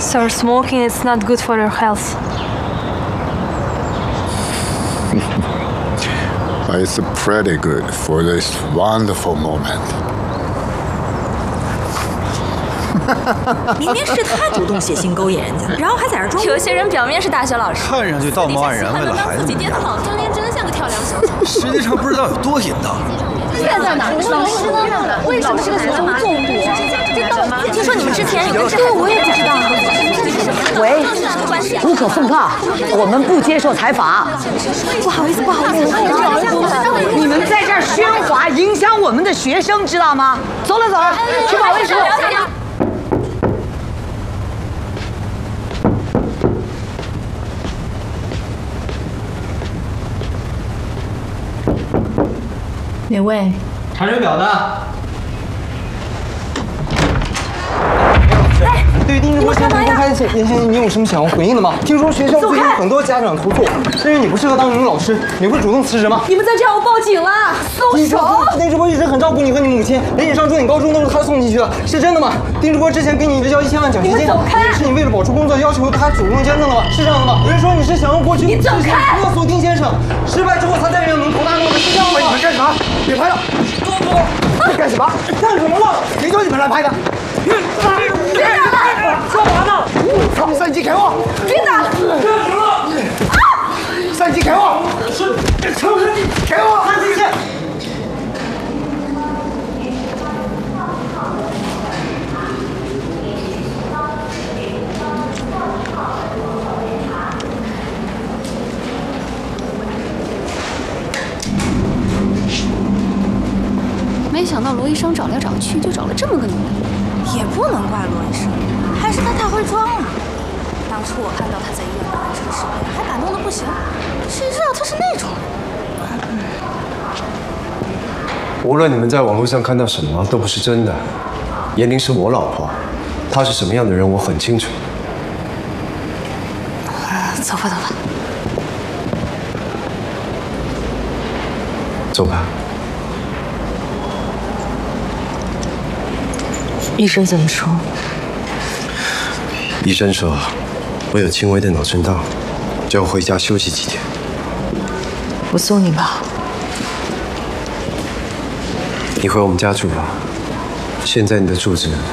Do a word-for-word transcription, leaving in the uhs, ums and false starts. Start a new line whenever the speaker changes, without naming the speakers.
Sir, smoking is not good for your health.
But it's pretty good for this wonderful moment.
明明是他主动写信勾引人家，然后还在这装。
有些人表面是大学老师，
看上去道貌岸然，为了孩子们家，
张莲真像个跳梁小丑，
实际上不知道有多淫荡。
现在哪儿？老师呢？为什么这个学生中毒？这到听说你们之前有个对，我也知道。
喂，无可奉告，我们不接受采访。
不好意思，不好意思，不好意思，
你们在这儿喧哗，影响我们的学生，知道吗？走了走了，去保卫室。
哪位？
查水表呢？对于丁志波先生公开的言行，你有什么想要回应的吗？听说学校最近有很多家长投诉，认为你不适合当语文老师，你会主动辞职吗？
你们再这样，我报警了！松手！
丁志波一直很照顾你和你母亲，连你上重点高中都是他送进去的，是真的吗？丁志波之前给你一直交一千万奖学金，是你为了保住工作要求他主动捐赠的吗？是这样的吗？有人说你是想用过去
你走开！
勒索丁先生，失败之后才在院门投大诺的，是这样的吗？你们干啥？别拍了！多多，你干什么？干什么了？谁叫你们来拍的？干嘛呢？操！相机给我！
别打！
干什么？相机给我！是，求求你给我相机去！
没想到罗医生找来找去，就找了这么个女的。
也不能怪罗医生，还是他太会装了。当初我看到他在医院办完这个视频，还感动的不行，谁知道他是那种人。
无论你们在网络上看到什么，都不是真的。严玲是我老婆，她是什么样的人，我很清楚。
走吧，走吧。
走吧。
医生怎么说？
医生说，我有轻微的脑震荡，就要回家休息几天。
我送你吧。
你回我们家住吧。现在你的住址